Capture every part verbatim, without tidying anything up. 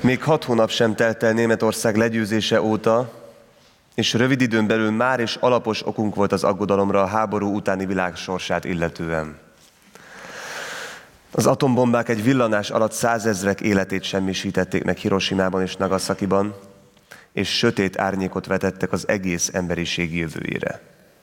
Még hat hónap sem telt el Németország legyőzése óta, és rövid időn belül már is alapos okunk volt az aggodalomra a háború utáni világ sorsát illetően. Az atombombák egy villanás alatt százezrek életét semmisítették meg Hirosimában és Nagasakiban, és sötét árnyékot vetettek az egész emberiség jövőjére.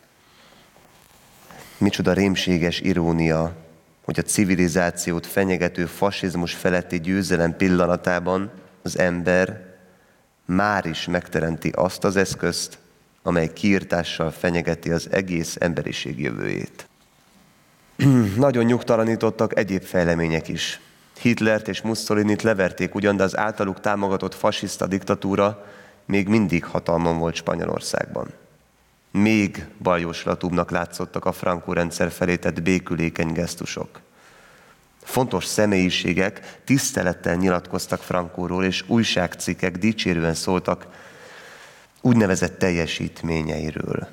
Micsoda rémséges irónia, hogy a civilizációt fenyegető fasizmus feletti győzelem pillanatában az ember már is megteremti azt az eszközt, amely kiirtással fenyegeti az egész emberiség jövőjét. Nagyon nyugtalanítottak egyéb fejlemények is. Hitlert és Mussolinit leverték ugyan, de az általuk támogatott fasiszta diktatúra még mindig hatalmon volt Spanyolországban. Még baljóslatúbbnak látszottak a Franco rendszer felé tett békülékeny gesztusok. Fontos személyiségek tisztelettel nyilatkoztak Francóról, és újságcikkek dicsérően szóltak úgynevezett teljesítményeiről.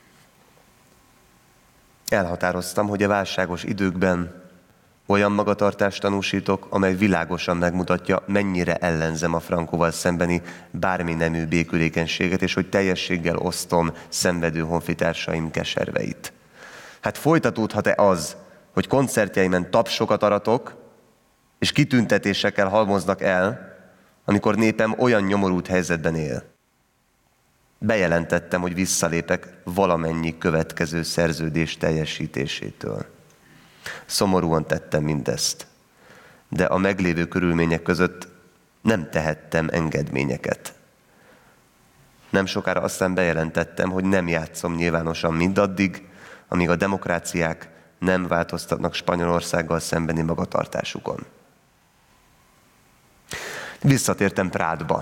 Elhatároztam, hogy a válságos időkben olyan magatartást tanúsítok, amely világosan megmutatja, mennyire ellenzem a Francóval szembeni bármi nemű békülékenységet, és hogy teljességgel osztom szenvedő honfitársaim keserveit. Hát folytatódhat-e az, hogy koncertjeimen tapsokat aratok, és kitüntetésekkel halmoznak el, amikor népem olyan nyomorult helyzetben él? Bejelentettem, hogy visszalépek valamennyi következő szerződés teljesítésétől. Szomorúan tettem mindezt, de a meglévő körülmények között nem tehettem engedményeket. Nem sokára aztán bejelentettem, hogy nem játszom nyilvánosan mindaddig, amíg a demokráciák nem változtatnak Spanyolországgal szembeni magatartásukon. Visszatértem Prádba.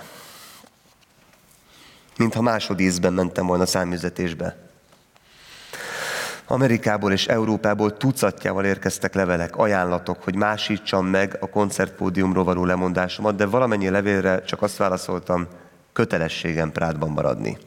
Mintha másodízben mentem volna száműzetésbe. Amerikából és Európából tucatjával érkeztek levelek, ajánlatok, hogy másítsam meg a koncertpódiumról való lemondásomat, de valamennyi levélre csak azt válaszoltam, kötelességem Prádban maradni.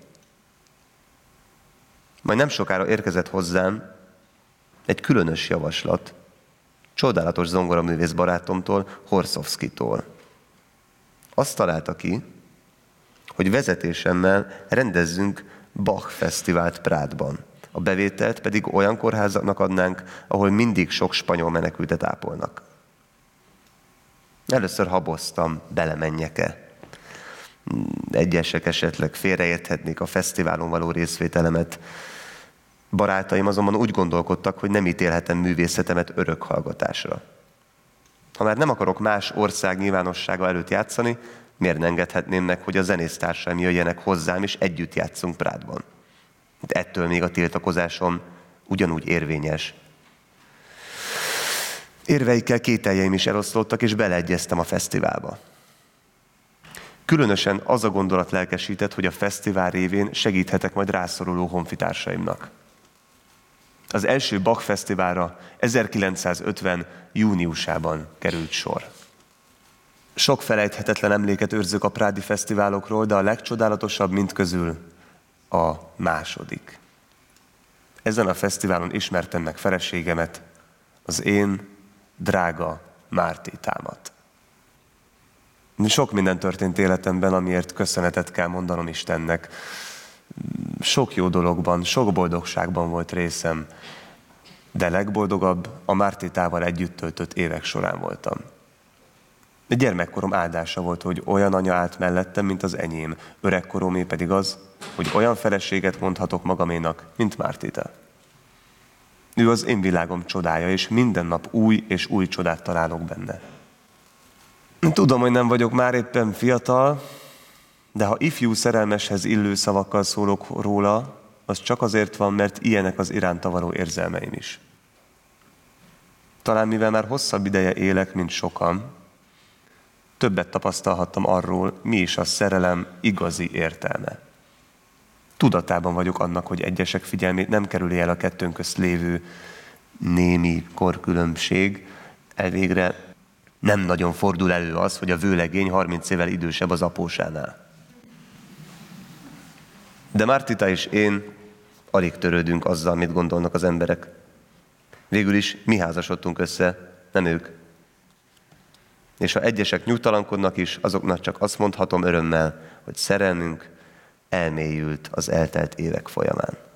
Majd nem sokára érkezett hozzám egy különös javaslat, csodálatos zongoraművész barátomtól, Horszovszkitól. Azt találta ki, hogy vezetésemmel rendezzünk Bach fesztivált Prádban. A bevételt pedig olyan kórházaknak adnánk, ahol mindig sok spanyol menekültet ápolnak. Először haboztam, belemenjek-e. Egyesek esetleg félreérthetnék a fesztiválon való részvételemet. Barátaim azonban úgy gondolkodtak, hogy nem ítélhetem művészetemet örök hallgatásra. Ha már nem akarok más ország nyilvánossága előtt játszani, miért ne engedhetném meg, hogy a zenésztársaim jöjjenek hozzám, és együtt játszunk Prádban? Ettől még a tiltakozásom ugyanúgy érvényes. Érveikkel kételjeim is eloszlottak, és beleegyeztem a fesztiválba. Különösen az a gondolat lelkesített, hogy a fesztivál révén segíthetek majd rászoruló honfitársaimnak. Az első Bach fesztiválra ezerkilencszázötven. júniusában került sor. Sok felejthetetlen emléket őrzök a prádi fesztiválokról, de a legcsodálatosabb mindközül a második. Ezen a fesztiválon ismertem meg feleségemet, az én drága Mártétámat. Sok minden történt életemben, amiért köszönetet kell mondanom Istennek. Sok jó dologban, sok boldogságban volt részem, de legboldogabb a Mártétával együtt töltött évek során voltam. De gyermekkorom áldása volt, hogy olyan anya állt mellettem, mint az enyém. Öregkoromé pedig az, hogy olyan feleséget mondhatok magaménak, mint Mártéta. Ő az én világom csodája, és minden nap új és új csodát találok benne. Tudom, hogy nem vagyok már éppen fiatal, de ha ifjú szerelmeshez illő szavakkal szólok róla, az csak azért van, mert ilyenek az iránta való érzelmeim is. Talán mivel már hosszabb ideje élek, mint sokan, többet tapasztalhattam arról, mi is a szerelem igazi értelme. Tudatában vagyok annak, hogy egyesek figyelmét nem kerüli el a kettőnk közt lévő némi korkülönbség. Elvégre nem nagyon fordul elő az, hogy a vőlegény harminc évvel idősebb az apósánál. De Mártita és én alig törődünk azzal, mit gondolnak az emberek. Végül is mi házasodtunk össze, nem ők. És ha egyesek nyugtalankodnak is, azoknak csak azt mondhatom örömmel, hogy szerelmünk elmélyült az eltelt évek folyamán.